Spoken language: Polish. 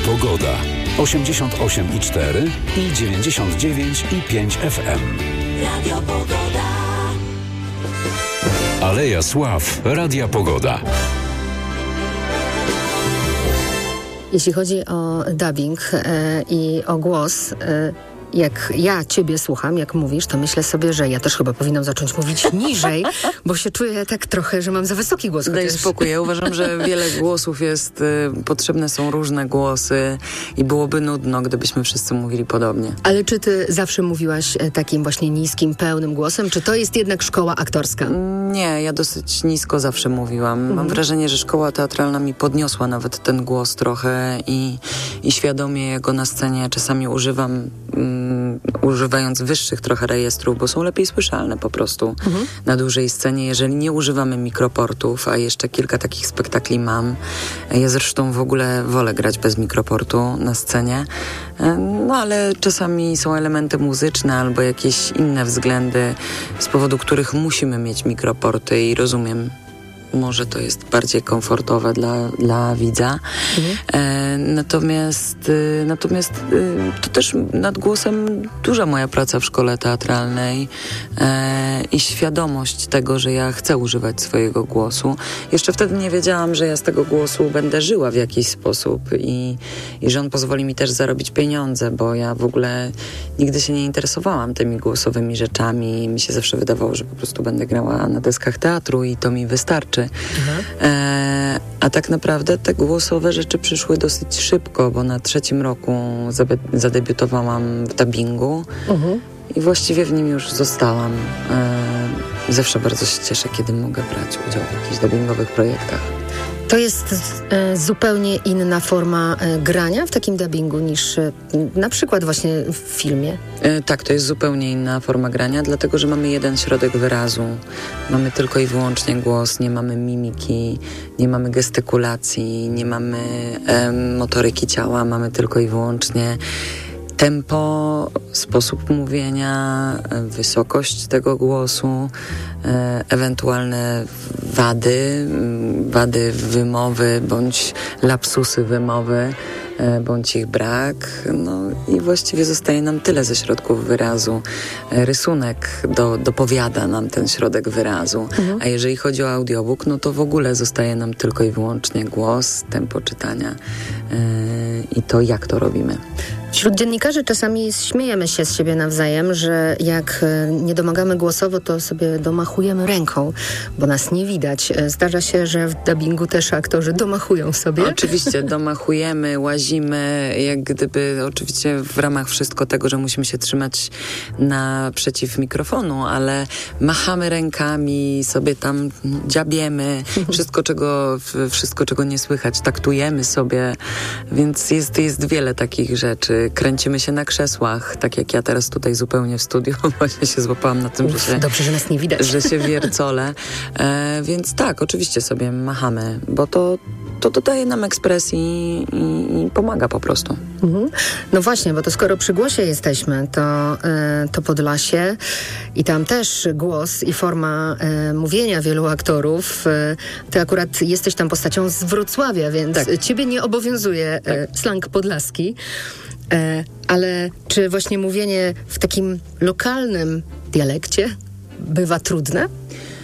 Pogoda. 88,4 i 99,5 FM. Radio Pogoda. Aleja Sław. Radia Pogoda. Jeśli chodzi o dubbing i o głos, jak ja ciebie słucham, jak mówisz, to myślę sobie, że ja też chyba powinnam zacząć mówić niżej, bo się czuję tak trochę, że mam za wysoki głos. Daj spokój, ja uważam, że wiele głosów jest, potrzebne są różne głosy i byłoby nudno, gdybyśmy wszyscy mówili podobnie. Ale czy ty zawsze mówiłaś takim właśnie niskim, pełnym głosem, czy to jest jednak szkoła aktorska? Nie, ja dosyć nisko zawsze mówiłam. Mam wrażenie, że szkoła teatralna mi podniosła nawet ten głos trochę i świadomie go na scenie czasami używam, używając wyższych trochę rejestrów, bo są lepiej słyszalne po prostu na dużej scenie, jeżeli nie używamy mikroportów, a jeszcze kilka takich spektakli mam. Ja zresztą w ogóle wolę grać bez mikroportu na scenie, no ale czasami są elementy muzyczne albo jakieś inne względy, z powodu których musimy mieć mikroporty i rozumiem, może to jest bardziej komfortowe dla widza. Natomiast to też nad głosem duża moja praca w szkole teatralnej i świadomość tego, że ja chcę używać swojego głosu. Jeszcze wtedy nie wiedziałam, że ja z tego głosu będę żyła w jakiś sposób i że on pozwoli mi też zarobić pieniądze, bo ja w ogóle nigdy się nie interesowałam tymi głosowymi rzeczami. Mi się zawsze wydawało, że po prostu będę grała na deskach teatru i to mi wystarczy. A tak naprawdę te głosowe rzeczy przyszły dosyć szybko, bo na 3. roku zadebiutowałam w dubbingu i właściwie w nim już zostałam. Zawsze bardzo się cieszę, kiedy mogę brać udział w jakichś dubbingowych projektach. To jest zupełnie inna forma grania w takim dubbingu niż na przykład właśnie w filmie. Tak, to jest zupełnie inna forma grania, dlatego że mamy jeden środek wyrazu. Mamy tylko i wyłącznie głos, nie mamy mimiki, nie mamy gestykulacji, nie mamy motoryki ciała, mamy tylko i wyłącznie tempo, sposób mówienia, wysokość tego głosu, ewentualne wady wymowy bądź lapsusy wymowy, bądź ich brak. No i właściwie zostaje nam tyle ze środków wyrazu. Rysunek dopowiada nam ten środek wyrazu. A jeżeli chodzi o audiobook, no to w ogóle zostaje nam tylko i wyłącznie głos, tempo czytania i to, jak to robimy. Wśród dziennikarzy czasami śmiejemy się z siebie nawzajem, że jak nie domagamy głosowo, to sobie domachujemy ręką, bo nas nie widać. Zdarza się, że w dubbingu też aktorzy domachują sobie. Oczywiście, domachujemy, łazimy, jak gdyby oczywiście w ramach wszystko tego, że musimy się trzymać naprzeciw mikrofonu, ale machamy rękami, sobie tam dziabiemy, wszystko, czego nie słychać, taktujemy sobie, więc jest wiele takich rzeczy. Kręcimy się na krzesłach, tak jak ja teraz tutaj zupełnie w studiu, właśnie się złapałam na tym, dobrze, że nas nie widać. Że się wiercole. Więc tak, oczywiście sobie machamy, bo to dodaje nam ekspresji i pomaga po prostu. No właśnie, bo to skoro przy głosie jesteśmy, to Podlasie i tam też głos i forma mówienia wielu aktorów. Ty akurat jesteś tam postacią z Wrocławia, więc ciebie nie obowiązuje slang podlaski. Ale czy właśnie mówienie w takim lokalnym dialekcie bywa trudne?